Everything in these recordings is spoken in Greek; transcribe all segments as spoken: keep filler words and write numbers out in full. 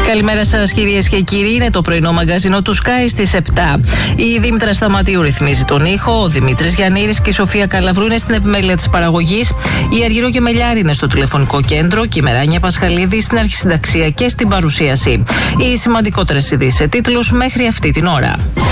Καλημέρα σας κυρίες και κύριοι, είναι το πρωινό μαγκαζίνο του Sky στις επτά. Η Δήμητρα Σταματίου ρυθμίζει τον ήχο, ο Δημήτρης Γιαννήρης και η Σοφία Καλαβρού είναι στην επιμέλεια της παραγωγής, η Αργυρό Γεμελιάρη είναι στο τηλεφωνικό κέντρο και η Μεράνια Πασχαλίδη στην αρχισυνταξία και στην παρουσίαση. Οι σημαντικότερες ειδήσεις σε τίτλους μέχρι αυτή την ώρα.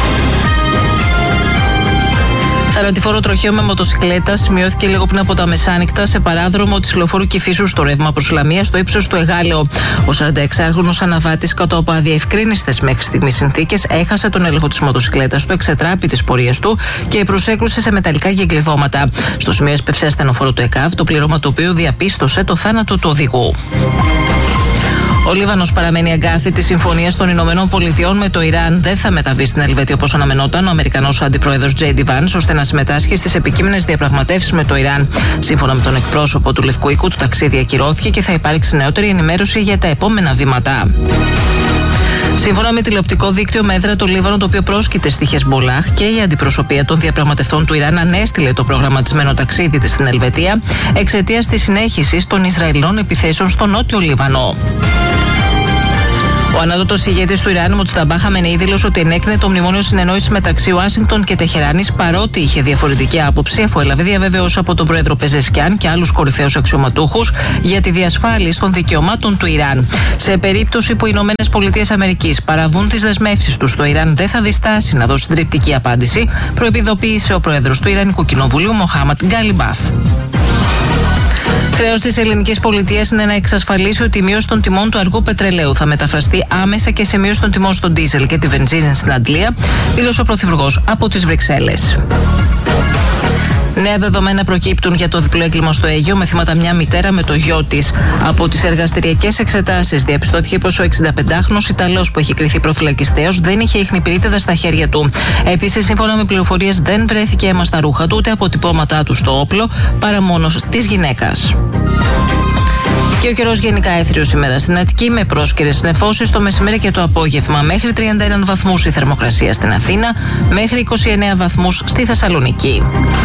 Θανατηφόρο τροχαίο με μοτοσυκλέτα σημειώθηκε λίγο πριν από τα μεσάνυχτα σε παράδρομο της Λεωφόρου Κηφίσου στο ρεύμα προς Λαμία στο ύψος του Εγάλεο. Ο σαρανταεξάχρονος αναβάτης κάτω από αδιευκρίνιστες μέχρι στιγμής συνθήκες έχασε τον έλεγχο της μοτοσυκλέτας του, εξετράπη τις πορείες του και προσέκρουσε σε μεταλλικά γεγκλιδώματα. Στο σημείο έσπευσε ασθενοφόρο του ΕΚΑΒ, το πλήρωμα του οποίου διαπίστωσε το θάνατο του οδηγού. Ο Λίβανος παραμένει αγκάθι της συμφωνίας των Ηνωμένων Πολιτειών με το Ιράν. Δεν θα μεταβεί στην Ελβετία όπως αναμενόταν ο Αμερικανός αντιπρόεδρος τζέι ντι Vance, ώστε να συμμετάσχει στις επικείμενες διαπραγματεύσεις με το Ιράν. Σύμφωνα με τον εκπρόσωπο του Λευκού Οίκου, το ταξίδι ακυρώθηκε και θα υπάρξει νεότερη ενημέρωση για τα επόμενα βήματα. Σύμφωνα με τηλεοπτικό δίκτυο Μέδρα, το Λίβανο, το οποίο πρόσκειται στη Χεσμπολάχ, και η αντιπροσωπεία των διαπραγματευτών του Ιράν ανέστειλε το προγραμματισμένο ταξίδι της στην Ελβετία εξαιτίας της συνέχισης των Ισραηλινών επιθέσεων στο νότιο Λίβανο. Ο ανώτατος ηγέτης του Ιράν, Μοτζταμπά Χαμενεϊ, δήλωσε ότι ενέκρινε το μνημόνιο συνεννόησης μεταξύ Ουάσιγκτον και Τεχεράνης, παρότι είχε διαφορετική άποψη, αφού έλαβε διαβεβαίωση από τον πρόεδρο Πεζεσκιάν και άλλους κορυφαίους αξιωματούχους για τη διασφάλιση των δικαιωμάτων του Ιράν. Σε περίπτωση που οι Ηνωμένες Πολιτείες Αμερικής παραβούν τις δεσμεύσεις τους, το Ιράν δεν θα διστάσει να δώσει συντριπτική απάντηση, προειδοποίησε ο πρόεδρος του Ιρανικού Κοινοβουλίου, Μοχάμαντ Γκάλιμπαφ. Χρέος της ελληνικής πολιτείας είναι να εξασφαλίσει ότι η μείωση των τιμών του αργού πετρελαίου θα μεταφραστεί άμεσα και σε μείωση των τιμών στον ντίζελ και τη βενζίνη στην Αντλία, δήλωσε ο Πρωθυπουργός από τις Βρυξέλλες. Νέα δεδομένα προκύπτουν για το διπλό έγκλημα στο Αίγυο, με θύματα μια μητέρα με το γιο της. Από τις εργαστηριακές εξετάσεις διαπιστώθηκε πως ο εξηνταπεντάχρονος Ιταλός, που έχει κριθεί προφυλακιστέος, δεν είχε ιχνηπυρίτιδα στα χέρια του. Επίσης, σύμφωνα με πληροφορίες, δεν βρέθηκε αίμα στα ρούχα του ούτε αποτυπώματά του στο όπλο, παρά μόνο της γυναίκας. Και ο καιρός γενικά έθριος σήμερα στην Αττική, με πρόσκαιρες νεφώσεις το μεσημέρι και το απόγευμα. Μέχρι τριάντα ένα βαθμούς η θερμοκρασία στην Αθήνα, μέχρι είκοσι εννέα βαθμούς στη Θεσσαλονίκη.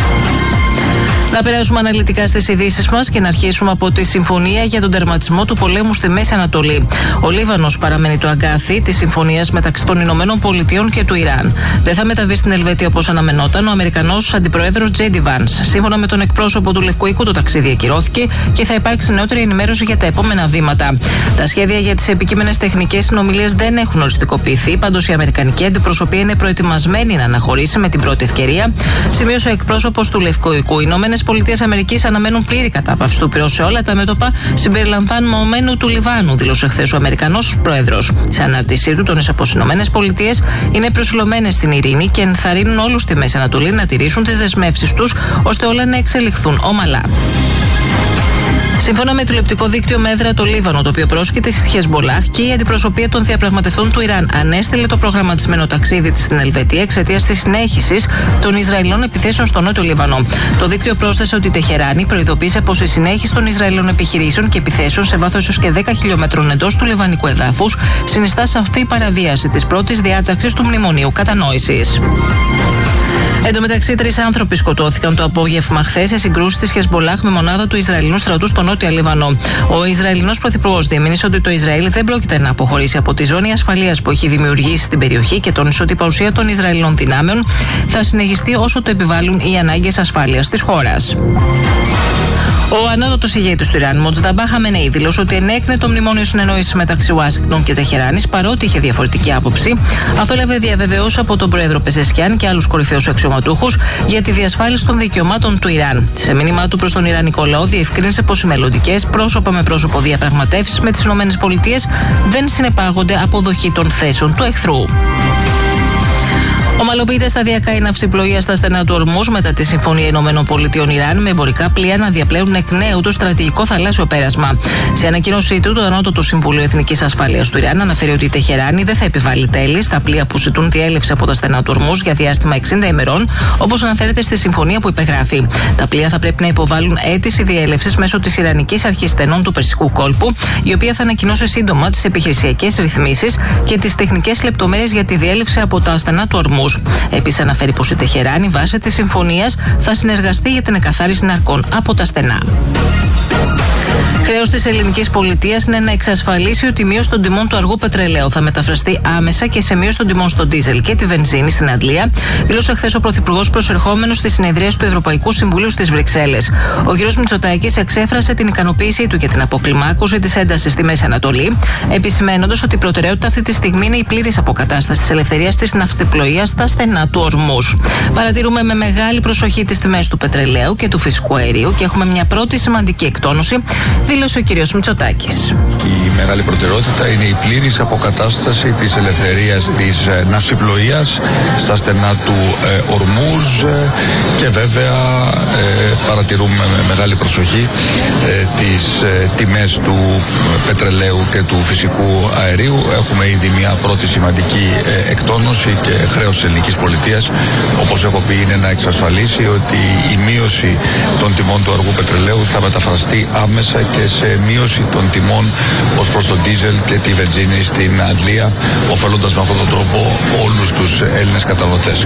Να περάσουμε αναλυτικά στις ειδήσεις μας και να αρχίσουμε από τη συμφωνία για τον τερματισμό του πολέμου στη Μέση Ανατολή. Ο Λίβανος παραμένει το αγκάθι της συμφωνίας μεταξύ των Ηνωμένων Πολιτειών και του Ιράν. Δεν θα μεταβεί στην Ελβετία όπως αναμενόταν ο Αμερικανός αντιπρόεδρος τζέι ντι Vance. Σύμφωνα με τον εκπρόσωπο του Λευκού Οίκου, το ταξίδι ακυρώθηκε και θα υπάρξει νεότερη ενημέρωση για τα επόμενα βήματα. Τα σχέδια για τις επικείμενες τεχνικές συνομιλίες δεν έχουν οριστικοποιηθεί, πάντως η Αμερικανική αντιπροσωπεία είναι προετοιμασμένη να αναχωρήσει με την πρώτη ευκαιρία, σημείωσε ο εκπρόσωπος του Λευκού Οίκου. Οι Ηνωμένες Πολιτείες Αμερικής αναμένουν πλήρη κατάπαυση του πυρός σε όλα τα μέτωπα συμπεριλαμβανομένου του Λιβάνου, δήλωσε χθες ο Αμερικανός πρόεδρος. Σε ανάρτησή του, τόνισε πως οι Ηνωμένες Πολιτείες είναι προσιλωμένες στην ειρήνη και ενθαρρύνουν όλους στη Μέση Ανατολή να τηρήσουν τις δεσμεύσεις τους, ώστε όλα να εξελιχθούν ομαλά. Σύμφωνα με το τηλεοπτικό δίκτυο Μέδρα, το Λίβανο, το οποίο πρόσκειται στη Χεσμπολάχ, και η αντιπροσωπεία των διαπραγματευτών του Ιράν ανέστειλε το προγραμματισμένο ταξίδι της στην Ελβετία εξαιτίας της συνέχισης των Ισραηλινών επιθέσεων στο νότιο Λίβανο. Το δίκτυο πρόσθεσε ότι η Τεχεράνη προειδοποίησε πως η συνέχιση των Ισραηλινών επιχειρήσεων και επιθέσεων σε βάθος έως και δέκα χιλιόμετρων εντός του λιβανικού εδάφους συνιστά σαφή παραβίαση της πρώτης διάταξης του Μνημονίου Κατανόησης. Εν τω μεταξύ, τρεις άνθρωποι σκοτώθηκαν το απόγευμα χθες σε συγκρούσεις της Χεσμπολάχ με μονάδα του Ισραηλινού στρατού στο νότιο Λίβανο. Ο Ισραηλινός πρωθυπουργός διεμήνυσε ότι το Ισραήλ δεν πρόκειται να αποχωρήσει από τη ζώνη ασφαλείας που έχει δημιουργήσει στην περιοχή και τόνισε ότι η παρουσία των Ισραηλινών δυνάμεων θα συνεχιστεί όσο το επιβάλλουν οι ανάγκες ασφάλειας της χώρας. Ο ανώτατος ηγέτης του Ιράν, Μοτζταμπά Χαμενεϊ, δήλωσε ότι ενέκρινε το μνημόνιο συνεννόησης μεταξύ Ουάσιγκτον και Τεχεράνης, παρότι είχε διαφορετική άποψη. Αυτό έλαβε διαβεβαίωση από τον πρόεδρο Πεζεσκιάν και άλλους κορυφαίους αξιωματούχους για τη διασφάλιση των δικαιωμάτων του Ιράν. Σε μήνυμά του προς τον Ιρανικό λαό, διευκρίνησε πως οι μελλοντικές πρόσωπα με πρόσωπο διαπραγματεύσεις με τις ΗΠΑ δεν συνεπάγονται αποδοχή των θέσεων του εχθρού. Ομαλοποιείται σταδιακά η ναυσιπλοεία στα στενά του Ορμούζ μετά τη Συμφωνία Ηνωμένων Πολιτειών Ιράν, με εμπορικά πλοία να διαπλέουν εκ νέου το στρατηγικό θαλάσσιο πέρασμα. Σε ανακοίνωσή του, το Ανώτατο Συμβούλιο Εθνικής Ασφαλείας του Ιράν αναφέρει ότι η Τεχεράνη δεν θα επιβάλλει τέλη στα πλοία που ζητούν διέλευση από τα στενά του Ορμούζ για διάστημα εξήντα ημερών, όπως αναφέρεται στη συμφωνία που υπεγράφει. Τα πλοία θα πρέπει να υποβάλουν αίτηση διέλευσης μέσω της Ιρανικής Αρχής Στενών του Περσικού Κόλπου, η οποία θα ανακοινώσει σύντομα τις επιχειρησιακές ρυθμίσεις και τις τεχνικές λεπτομέρειες για τη διέλευση από τα στενά του Ορμούζ. Επίσης, αναφέρει πως η Τεχεράνη, βάσει της συμφωνίας, θα συνεργαστεί για την εκαθάριση ναρκών από τα στενά. Χρέος της ελληνικής πολιτείας είναι να εξασφαλίσει ότι η μείωση των τιμών του αργού πετρελαίου θα μεταφραστεί άμεσα και σε μείωση των τιμών στο ντίζελ και τη βενζίνη στην Αντλία, δήλωσε χθες ο Πρωθυπουργός προσερχόμενος στη συνεδρίαση του Ευρωπαϊκού Συμβουλίου στις Βρυξέλλες. Ο κ. Μητσοτάκης εξέφρασε την ικανοποίησή του για την αποκλιμάκωση της έντασης στη Μέση Ανατολή, επισημαίνοντας ότι η προτεραιότητα αυτή τη στιγμή είναι η πλήρης αποκατάσταση της ελευθερίας της ναυσιπλοείας στα στενά του Ορμούζ. Παρατηρούμε με μεγάλη προσοχή τις τιμές του πετρελαίου και του φυσικού αερίου και έχουμε μια πρώτη σημαντική εκτόνωση, δήλωσε ο κ. Μητσοτάκης. Η μεγάλη προτεραιότητα είναι η πλήρης αποκατάσταση της ελευθερίας της ε, ναυσιπλοείας στα στενά του ε, Ορμούζ ε, και βέβαια ε, παρατηρούμε με μεγάλη προσοχή ε, τις ε, τιμές του πετρελαίου και του φυσικού αερίου. Έχουμε ήδη μια πρώτη σημαντική ε, εκτόνωση και χρέος της ελληνικής πολιτείας, όπως έχω πει, είναι να εξασφαλίσει ότι η μείωση των τιμών του αργού πετρελαίου θα μεταφραστεί άμεσα και σε μείωση των τιμών ως προς τον ντίζελ και τη βενζίνη στην Αντλία, ωφελώντας με αυτόν τον τρόπο όλους τους Έλληνες καταναλωτές.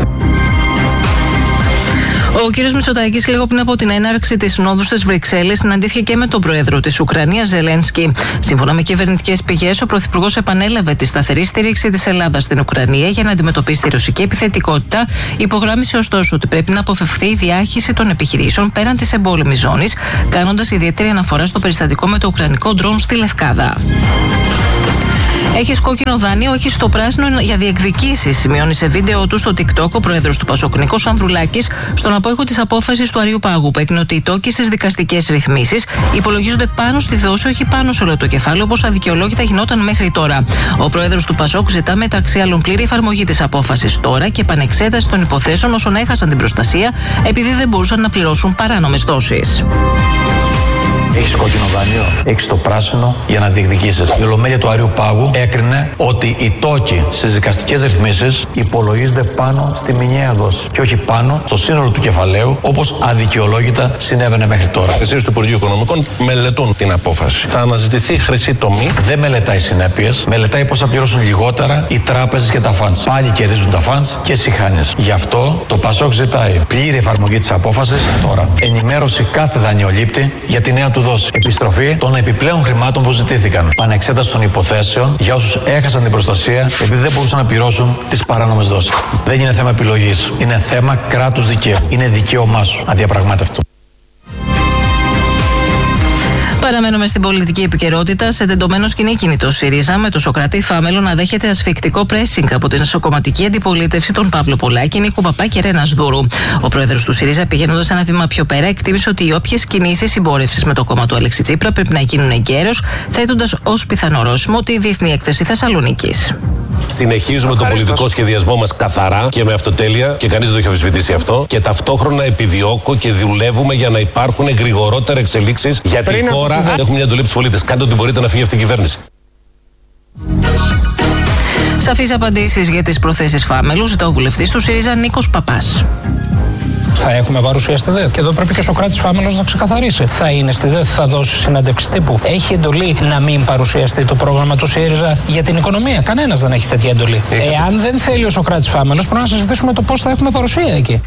Ο κ. Μητσοτάκης, λίγο πριν από την έναρξη της συνόδου στις Βρυξέλλες, συναντήθηκε και με τον πρόεδρο της Ουκρανίας, Ζελένσκι. Σύμφωνα με κυβερνητικές πηγές, ο πρωθυπουργός επανέλαβε τη σταθερή στήριξη της Ελλάδας στην Ουκρανία για να αντιμετωπίσει τη ρωσική επιθετικότητα. Υπογράμμισε ωστόσο ότι πρέπει να αποφευχθεί η διάχυση των επιχειρήσεων πέραν της εμπόλεμης ζώνης, κάνοντας ιδιαίτερη αναφορά στο περιστατικό με το ουκρανικό ντρόουν στη Λευκάδα. Έχεις κόκκινο δάνειο, έχεις το πράσινο για διεκδικήσεις, σημειώνει σε βίντεο του στο TikTok ο πρόεδρος του Πασόκ Νίκος Ανδρουλάκης, στον απόϊχο της απόφασης του Αριού Πάγου, που έκανε ότι οι τόκοι στις δικαστικές ρυθμίσεις υπολογίζονται πάνω στη δόση, όχι πάνω σε όλο το κεφάλαιο, όπως αδικαιολόγητα γινόταν μέχρι τώρα. Ο πρόεδρος του Πασόκ ζητά μεταξύ άλλων πλήρη εφαρμογή της απόφασης τώρα και επανεξέταση των υποθέσεων όσων έχασαν την προστασία επειδή δεν μπορούσαν να πληρώσουν παράνομες δόσεις. Έχεις κόκκινο δάνειο, έχεις το πράσινο για να διεκδικήσεις. Η Ολομέλεια του Αριού Πάγου έκρινε ότι οι τόκοι στις δικαστικές ρυθμίσεις υπολογίζονται πάνω στη μηνιαία δόση και όχι πάνω στο σύνολο του κεφαλαίου, όπως αδικαιολόγητα συνέβαινε μέχρι τώρα. Οι του Υπουργείου Οικονομικών μελετούν την απόφαση. Θα αναζητηθεί χρυσή τομή. Δεν μελετάει συνέπειες, μελετάει πώς θα πληρώσουν λιγότερα οι τράπεζες και τα φαντς. Πάλι κερδίζουν τα φαντς και σιχάνες. Γι' αυτό το Πασόκ ζητάει πλήρη εφαρμογή της απόφασης τώρα. Ενημέρωση κάθε δανειολήπτη για τη νέα του δόση. Επιστροφή των επιπλέον χρημάτων που ζητήθηκαν. Πανεξέταση των υποθέσεων για όσους έχασαν την προστασία επειδή δεν μπορούσαν να πληρώσουν τις παράνομες δόσεις. Δεν είναι θέμα επιλογής. Είναι θέμα κράτους δικαίου. Είναι δικαίωμά σου. Αδιαπραγμάτευτο. Παραμένουμε στην πολιτική επικαιρότητα. Σε τεντωμένο σκηνή κινητό ΣΥΡΙΖΑ, με το Σωκράτη Φάμελο να δέχεται ασφικτικό πρέσινγκ από την εσωκομματική αντιπολίτευση των Παύλο Πολάκη, Νίκου Παπά και Ρένα Δούρου. Ο πρόεδρος του ΣΥΡΙΖΑ, πηγαίνοντας ένα βήμα πιο πέρα, εκτίμησε ότι οι όποιες κινήσεις συμπόρευσης με το κόμμα του Αλέξη Τσίπρα πρέπει να γίνουν εγκαίρως, θέτοντας ως πιθανό ορόσημο τη Διεθνή Έκθεση Θεσσαλονίκης. Συνεχίζουμε τον πολιτικό σχεδιασμό μας καθαρά και με αυτοτέλεια και κανείς δεν το έχει αμφισβητήσει αυτό. Και ταυτόχρονα επιδιώκω και δουλεύουμε για να υπάρχουν γρηγορότερα εξελίξεις για τη Πριν χώρα. Από... Έχουμε μια εντολή από τους πολίτες. Κάντε ό,τι μπορείτε να φύγει αυτή η κυβέρνηση. Σαφείς απαντήσεις για τις προθέσεις Φάμελου ζητά ο βουλευτής του ΣΥΡΙΖΑ Νίκος Παπάς. Θα έχουμε παρουσία στη ΔΕΘ. Και εδώ πρέπει και ο Σωκράτης Φάμελος να ξεκαθαρίσει. Θα είναι στη ΔΕΘ, θα δώσει συνέντευξη τύπου. Έχει εντολή να μην παρουσιαστεί το πρόγραμμα του ΣΥΡΙΖΑ για την οικονομία. Κανένας δεν έχει τέτοια εντολή. Εάν δεν θέλει ο Σωκράτης Φάμελος, πρέπει να συζητήσουμε το πώς θα έχουμε παρουσία εκεί.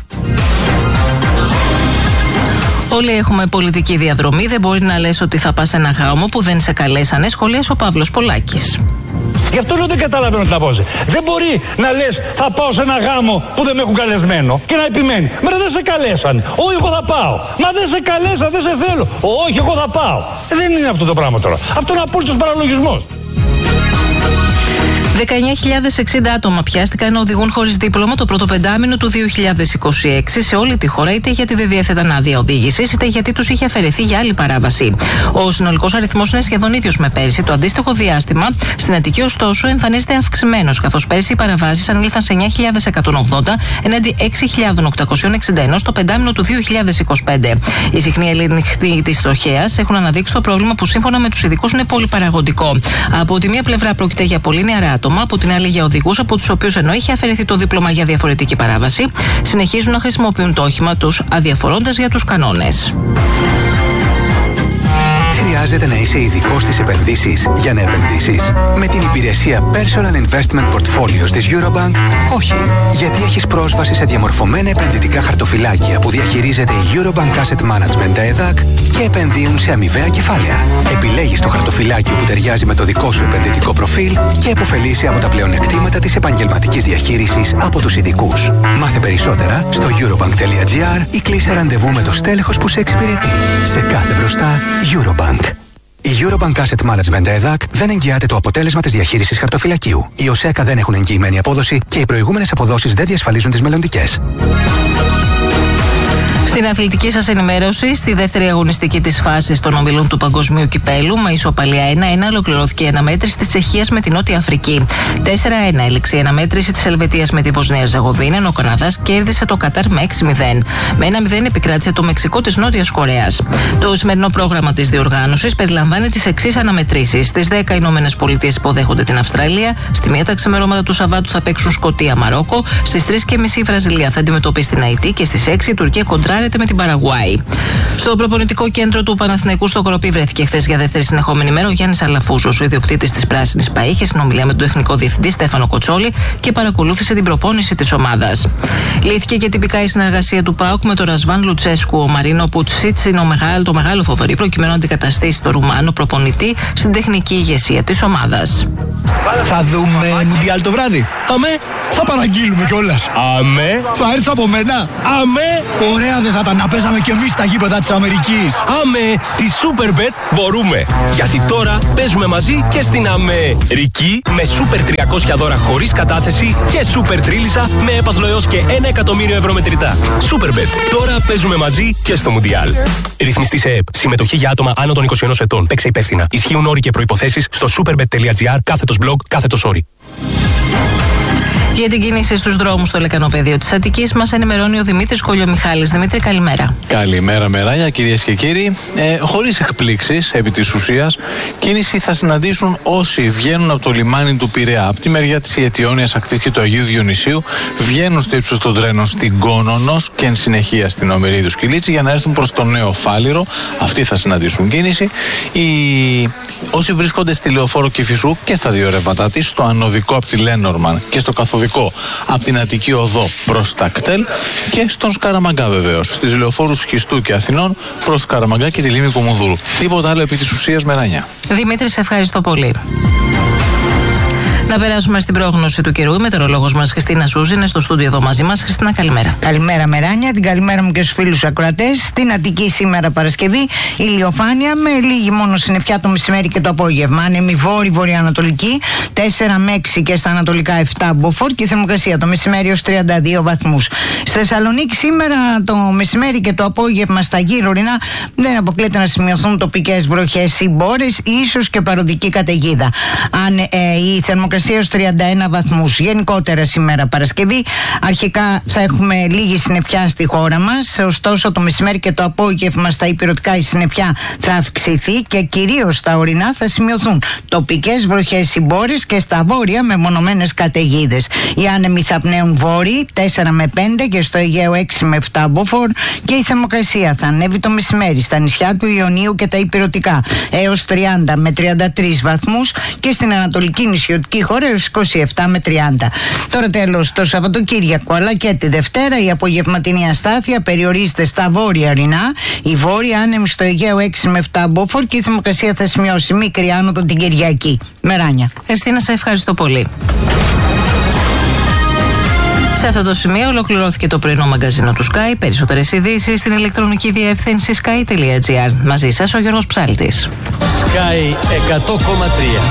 Όλοι έχουμε πολιτική διαδρομή. Δεν μπορεί να λες ότι θα πας σε ένα γάμο που δεν σε καλέσανε, σχολίασε ο Παύλος Πολάκης. Γι' αυτό λέω δεν καταλαβαίνω τι να πω. Δεν μπορεί να λες θα πάω σε ένα γάμο που δεν με έχουν καλεσμένο και να επιμένει. Μα δεν σε καλέσανε. Όχι, εγώ θα πάω. Μα δεν σε καλέσανε, δεν σε θέλω. Όχι, εγώ θα πάω. Δεν είναι αυτό το πράγμα τώρα. Αυτό είναι απόλυτος παραλογισμός. δεκαεννιά χιλιάδες εξήντα άτομα πιάστηκαν να οδηγούν χωρίς δίπλωμα το πρώτο πεντάμινο του δύο χιλιάδες είκοσι έξι σε όλη τη χώρα, είτε γιατί δεν διέθεταν άδεια οδήγησης, είτε γιατί τους είχε αφαιρεθεί για άλλη παράβαση. Ο συνολικός αριθμός είναι σχεδόν ίδιος με πέρσι. Το αντίστοιχο διάστημα στην Αττική, ωστόσο, εμφανίζεται αυξημένος, καθώς πέρσι οι παραβάσεις ανήλθαν σε εννιά χιλιάδες εκατόν ογδόντα εναντί έξι χιλιάδες οκτακόσια εξήντα ένα στο πεντάμινο του δύο χιλιάδες είκοσι πέντε. Οι συχνοί έλεγχοι της τροχέας έχουν αναδείξει το πρόβλημα που σύμφωνα με τους ειδικούς είναι πολυπαραγωγικό. Από τη μία πλευρά πρόκειται για πολύ νεαρά άτομα, από την άλλη για οδηγούς από τους οποίους ενώ είχε αφαιρεθεί το δίπλωμα για διαφορετική παράβαση, συνεχίζουν να χρησιμοποιούν το όχημα τους αδιαφορώντας για τους κανόνες. Χρειάζεται να είσαι ειδικός στις επενδύσεις για να επενδύσεις? Με την υπηρεσία Personal Investment Portfolios της Eurobank, όχι. Γιατί έχεις πρόσβαση σε διαμορφωμένα επενδυτικά χαρτοφυλάκια που διαχειρίζεται η Eurobank Asset Management ΕΔΑΚ και επενδύουν σε αμοιβαία κεφάλαια. Επιλέγεις το χαρτοφυλάκιο που ταιριάζει με το δικό σου επενδυτικό προφίλ και επωφελείσαι από τα πλεονεκτήματα της επαγγελματικής διαχείρισης από τους ειδικούς. Μάθε περισσότερα στο eurobank.gr ή κλείσε ραντεβού με το στέλεχος που σε εξυπηρετεί. Σε κάθε μπροστά, Eurobank. Η Eurobank Asset Management ΕΔΑΚ δεν εγγυάται το αποτέλεσμα της διαχείρισης χαρτοφυλακίου. Οι ΟΣΕΚΑ δεν έχουν εγγυημένη απόδοση και οι προηγούμενες αποδόσεις δεν διασφαλίζουν τις μελλοντικές. Στην αθλητική σας ενημέρωση, στη δεύτερη αγωνιστική της φάσης των ομιλών του Παγκοσμίου Κυπέλου, με ισοπαλία ένα ένα ολοκληρώθηκε η αναμέτρηση της Τσεχίας με την Νότια Αφρική. τέσσερα ένα έληξε η αναμέτρηση της Ελβετίας με τη Βοσνία Ερζεγοβίνη, ενώ ο Καναδάς κέρδισε το Κατάρ με έξι μηδέν. Με ένα μηδέν επικράτησε το Μεξικό της Νότιας Κορέας. Το σημερινό πρόγραμμα της διοργάνωσης περιλαμβάνει τις εξής αναμετρήσεις. Στις δέκα οι Ηνωμένες Πολιτείες υποδέχονται την Αυστραλία. Στη μία τα ξημερώματα του Σαββάτου θα παίξουν Σκωτία Μαρόκο. Στις τρεις και μισή η Βραζιλία θα αντιμετωπίσει την Αϊτή και στις έξι η Τουρκία κοντράρεται με την Παραγουάη. Στο προπονητικό κέντρο του Παναθηναϊκού στο Κοροπή βρέθηκε χθες για δεύτερη συνεχόμενη μέρα ο Γιάννης Αλαφούζος, ο ιδιοκτήτης της Πράσινης ΠΑΗ, είχε συνομιλία με τον τεχνικό διευθυντή Στέφανο Κοτσόλη και παρακολούθησε την προπόνηση της ομάδας. Λύθηκε και τυπικά η συνεργασία του ΠΑΟΚ με τον Ρασβάν Λουτσέσκου. Ο Μαρίνο Πουτσίτς είναι ο μεγάλο, το μεγάλο φοβορί προκειμένου να αντικαταστήσει τον Ρουμάνο προπονητή στην τεχνική ηγεσία της ομάδας. Θα δούμε Μουντιάλ το βράδυ. Αμέ. Θα παραγγείλουμε κιόλας. Αμέ. Θα έρθει από μένα. Αμέ. Ωραία δεν θα ήταν να παίζαμε κι εμείς στα γήπεδα της Αμερικής. Αμέ. Τη Superbet μπορούμε. Γιατί τώρα παίζουμε μαζί και στην Αμερική με Super τριακόσια δώρα χωρίς κατάθεση και Super Τρίλισσα με έπαθλο έως και ένα εκατομμύριο ευρώ μετρητά. Superbet. Τώρα παίζουμε μαζί και στο Μουντιάλ. Ρυθμιστή σε ΕΕΠ. Συμμετοχή για άτομα άνω των είκοσι ενός ετών. Παίξε υπεύθυνα. Ισχύουν όροι και προϋποθέσεις στο superbet.gr κάθετος blog κάθετος όροι. Για την κίνηση στους δρόμους στο λεκανοπεδίο της Αττικής μας ενημερώνει ο Δημήτρης Κολιομιχάλης. Δημήτρη, καλημέρα. Καλημέρα, Μεράνια, κυρίες και κύριοι. Ε, χωρίς εκπλήξεις, επί της ουσίας, κίνηση θα συναντήσουν όσοι βγαίνουν από το λιμάνι του Πειραιά. Από τη μεριά της Ιετιώνιας ακτής και του Αγίου Διονυσίου, βγαίνουν στο ύψος των τρένων στην Κόνονος και εν συνεχεία στην Ομερίδου Σκυλίτση για να έρθουν προς το Νέο Φάληρο. Αυτοί θα συναντήσουν κίνηση. Οι... Όσοι βρίσκονται στη Λεωφόρο Κηφισού και στα δύο ρεύματά της, στο ανωδικό από τη Λένορμαν και στο καθοδικό από την Αττική Οδό προς τα κτέλ και στον Σκαραμαγκά βεβαίως, στις λεωφόρους Χιστού και Αθηνών προς Σκαραμαγκά και τη Λίμνη Κομουνδούρου. Τίποτα άλλο επί της ουσίας, Μεράνια. Δημήτρη, σε ευχαριστώ πολύ. Να περάσουμε στην πρόγνωση του καιρού. Η μετεωρολόγος μας Χριστίνα Σούζη είναι στο στούντιο εδώ μαζί μας. Χριστίνα, καλημέρα. Καλημέρα, Μεράνια. Την καλημέρα μου και στους φίλους ακροατές. Στην Αττική σήμερα Παρασκευή ηλιοφάνεια με λίγη μόνο συννεφιά το μεσημέρι και το απόγευμα. Άνεμη βόρη βορειοανατολική τέσσερα με έξι και στα ανατολικά επτά μποφόρ και η θερμοκρασία το μεσημέρι ως τριάντα δύο βαθμούς. Στη Θεσσαλονίκη σήμερα το μεσημέρι και το απόγευμα στα γύρω ορεινά δεν αποκλείεται να σημειωθούν τοπικές βροχές ή μπόρες, ίσως και παροδική καταιγίδα. Αν ε, η θερμοκρασία έως τριάντα ένα βαθμούς. Γενικότερα σήμερα Παρασκευή αρχικά θα έχουμε λίγη συννεφιά στη χώρα μας, ωστόσο το μεσημέρι και το απόγευμα στα υπηρετικά η συννεφιά θα αυξηθεί και κυρίως στα ορεινά θα σημειωθούν τοπικές βροχές ή μπόρες και στα βόρεια μεμονωμένες καταιγίδες. Οι άνεμοι θα πνέουν βόρειοι τέσσερα με πέντε και στο Αιγαίο έξι με επτά μποφόρ και η θερμοκρασία θα ανέβει το μεσημέρι στα νησιά του Ιωνίου και τα υπηρετικά έως τριάντα με τριάντα τρεις βαθμούς και στην ανατολική νησιωτική χώρα έως είκοσι επτά με τριάντα. Τώρα τέλος το Σαββατοκύριακο αλλά και τη Δευτέρα η απογευματινή αστάθεια περιορίζεται στα βόρεια ορεινά, η βόρεια άνεμη στο Αιγαίο έξι με επτά μποφόρ και η θερμοκρασία θα σημειώσει μικρή άνοδο την Κυριακή. Μεράνια. Χριστίνα, σε ευχαριστώ πολύ. Σε αυτό το σημείο ολοκληρώθηκε το πρωινό μαγκαζίνο του Sky. Περισσότερες ειδήσεις στην ηλεκτρονική διεύθυνση sky τελεία gr. Μαζί σας ο Γιώργος Ψάλτης. Sky εκατό κόμμα τρία.